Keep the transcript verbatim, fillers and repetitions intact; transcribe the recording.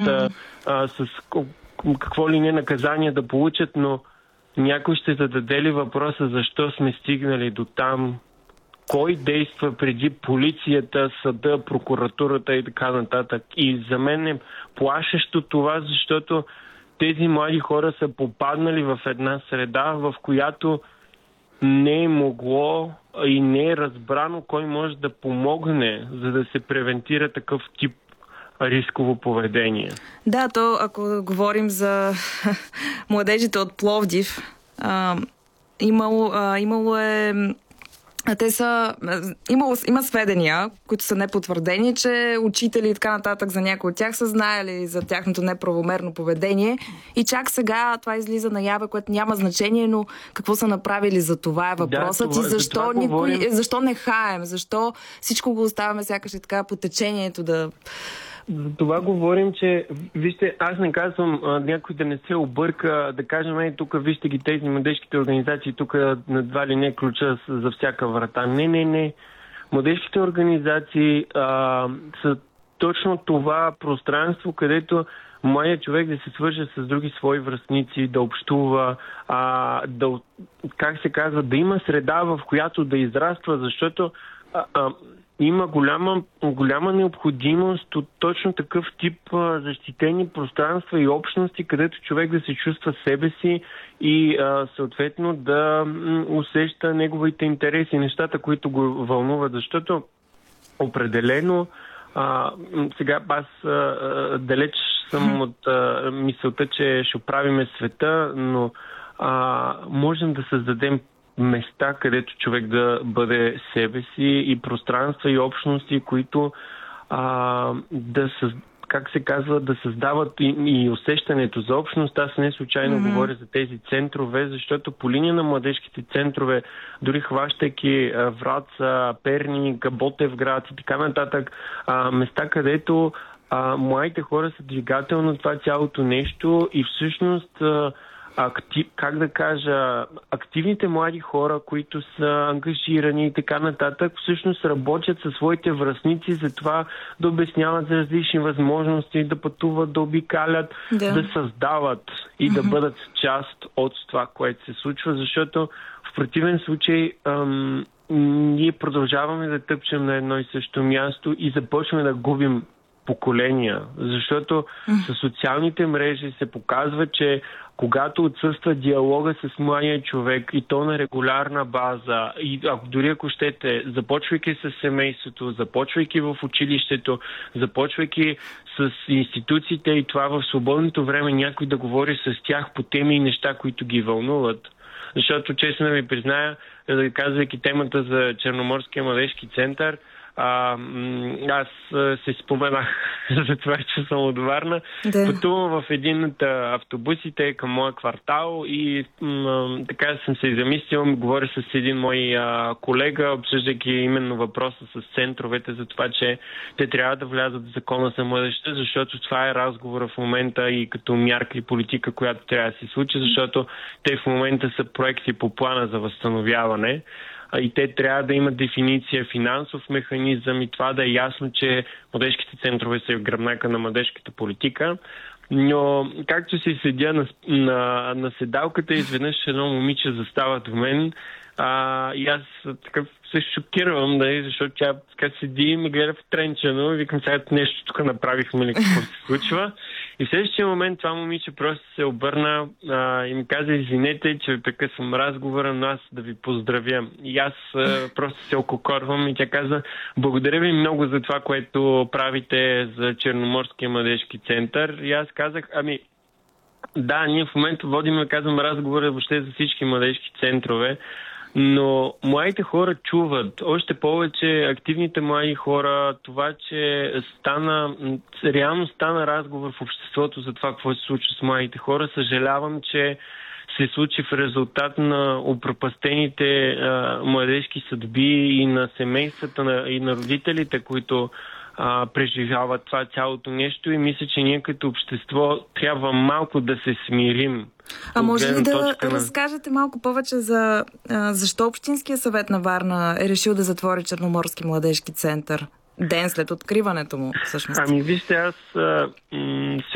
mm. а, с какво ли не наказание да получат, но някой ще зададе ли въпроса защо сме стигнали до там? Кой действа преди полицията, съда, прокуратурата и така нататък? И за мен е плашещо това, защото тези млади хора са попаднали в една среда, в която не е могло и не е разбрано кой може да помогне, за да се превентира такъв тип рисково поведение. Да, то ако говорим за младежите от Пловдив, а, имало, а, имало е... Те са... Имало, има сведения, които са непотвърдени, че учители и така нататък за някои от тях са знаели за тяхното неправомерно поведение и чак сега това излиза наяве, което няма значение, но какво са направили за това е въпросът. Да, това, и защо, никой, говорим... защо не хаем, защо всичко го оставяме сякаш и така по течението да... За това говорим, че вижте, аз не казвам а, някой да не се обърка, да кажем, ей, тук вижте ги тези младежките организации, тук едва ли не ключа за всяка врата. Не, не, не. Младежките организации а, са точно това пространство, където младият човек да се свърже с други свои връстници, да общува, а, да, как се казва, да има среда, в която да израства, защото а, а, има голяма, голяма необходимост от точно такъв тип а, защитени пространства и общности, където човек да се чувства себе си и а, съответно да м, усеща неговите интереси, нещата, които го вълнуват, защото определено а, сега аз а, далеч съм от а, мисълта, че ще оправиме света, но а, можем да създадем места, където човек да бъде себе си и пространства и общности, които а, да съз... как се казва, да създават и, и усещането за общност. Аз не случайно mm-hmm. говоря за тези центрове, защото по линия на младежките центрове, дори хващайки а, Враца, Перник, Ботевград и така нататък, а, места, където а, младите хора са двигател на това цялото нещо и всъщност а, Актив, как да кажа, активните млади хора, които са ангажирани и така нататък, всъщност работят със своите връстници за това да обясняват за различни възможности, да пътуват, да обикалят, да, да създават и mm-hmm. да бъдат част от това, което се случва, защото в противен случай ам, ние продължаваме да тъпчем на едно и също място и започваме да губим поколения, защото със социалните мрежи се показва, че когато отсъства диалога с младия човек и то на регулярна база, и ако, дори ако щете, започвайки с семейството, започвайки в училището, започвайки с институциите и това в свободното време някой да говори с тях по теми и неща, които ги вълнуват. Защото, честно да ви призная, казвайки темата за Черноморския младежки център, А, аз се споменах за това, че съм от Варна. Да. Пътувам в един от автобусите към моя квартал и м- така съм се замислил, говоря с един мой а, колега, обсъждайки именно въпроса с центровете за това, че те трябва да влязат в закона за младежта, защото това е разговора в момента и като мярка и политика, която трябва да се случи, защото те в момента са проекти по плана за възстановяване. И те трябва да имат дефиниция, финансов механизъм и това да е ясно, че младежките центрове са в гръбнака на младежката политика. Но както си седя на, на, на седалката, изведнъж едно момиче застава до мен а, и аз така се шокирам, да, защото тя така седи и ме гледа втренчено и викам, сега нещо тук направихме ли, какво се случва. И в следващия момент това момиче просто се обърна а, и ми каза, извинете, че ви прекъсвам разговора, но аз да ви поздравя. И аз а, просто се ококорвам и тя каза, благодаря ви много за това, което правите за Черноморския младежки център. И аз казах, ами да, ние в момента водим, казвам, разговора въобще за всички младежки центрове, но младите хора чуват. Още повече активните млади хора, това, че стана, реално стана разговор в обществото за това, какво се случва с младите хора. Съжалявам, че се случи в резултат на опропастените а, младежки съдби и на семействата на, и на родителите, които а, преживяват това цялото нещо и мисля, че ние като общество трябва малко да се смирим. А може ли да на... разкажете малко повече за а, защо Общинския съвет на Варна е решил да затвори Черноморски младежки център? Ден след откриването му, всъщност. Ами вижте, аз а, м-